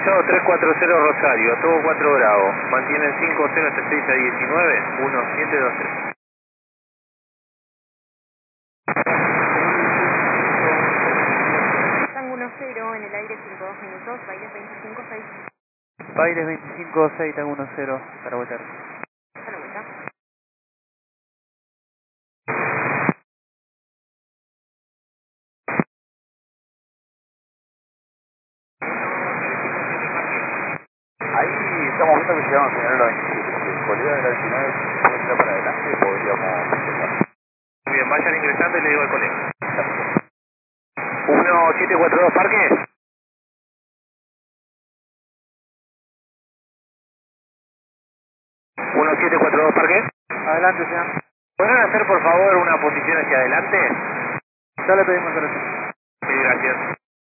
autorizado 340 Rosario, todo 4 Bravo. Mantienen 5086 a 19, 1723. Tango 10 en el aire 52 minutos, bailes 25-6. Bailes 25-6, Tango 10, para volver. Hasta la vuelta. Ahí estamos viendo que llegamos a señalar la 27. Si cualquiera de la 19 puede entrar para adelante, podríamos empezar. Muy bien, vayan ingresando y le digo al colega. 1742 Parque. 1742 Parque. Adelante, señor. ¿Podrán hacer por favor una posición hacia adelante? Ya le pedimos el Sí, gracias.